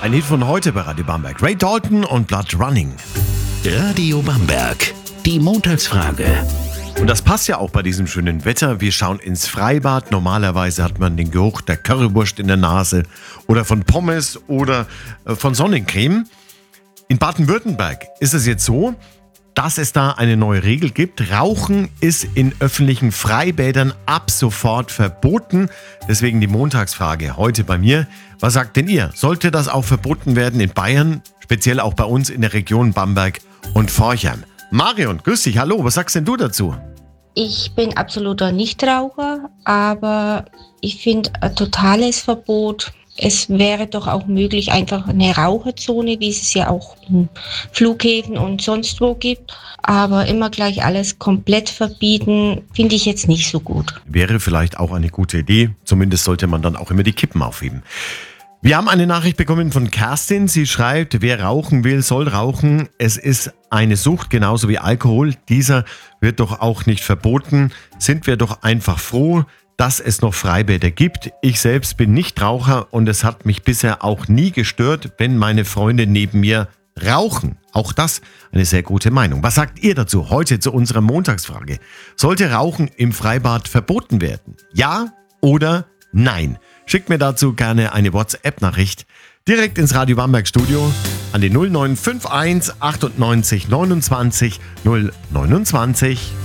Ein Hit von heute bei Radio Bamberg. Ray Dalton und Blood Running. Radio Bamberg, die Montagsfrage. Und das passt ja auch bei diesem schönen Wetter. Wir schauen ins Freibad. Normalerweise hat man den Geruch der Currywurst in der Nase oder von Pommes oder von Sonnencreme. In Baden-Württemberg ist es jetzt so, dass es da eine neue Regel gibt. Rauchen ist in öffentlichen Freibädern ab sofort verboten. Deswegen die Montagsfrage heute bei mir. Was sagt denn ihr? Sollte das auch verboten werden in Bayern? Speziell auch bei uns in der Region Bamberg und Forchheim. Marion, grüß dich, hallo, was sagst denn du dazu? Ich bin absoluter Nichtraucher, aber ich finde ein totales Verbot. Es wäre doch auch möglich, einfach eine Raucherzone, wie es ja auch in Flughäfen und sonst wo gibt. Aber immer gleich alles komplett verbieten, finde ich jetzt nicht so gut. Wäre vielleicht auch eine gute Idee. Zumindest sollte man dann auch immer die Kippen aufheben. Wir haben eine Nachricht bekommen von Kerstin. Sie schreibt, wer rauchen will, soll rauchen. Es ist eine Sucht, genauso wie Alkohol. Dieser wird doch auch nicht verboten. Sind wir doch einfach froh, dass es noch Freibäder gibt. Ich selbst bin Nichtraucher und es hat mich bisher auch nie gestört, wenn meine Freunde neben mir rauchen. Auch das eine sehr gute Meinung. Was sagt ihr dazu heute zu unserer Montagsfrage? Sollte Rauchen im Freibad verboten werden? Ja oder nein? Schickt mir dazu gerne eine WhatsApp-Nachricht direkt ins Radio Bamberg Studio an die 0951 98 29 029.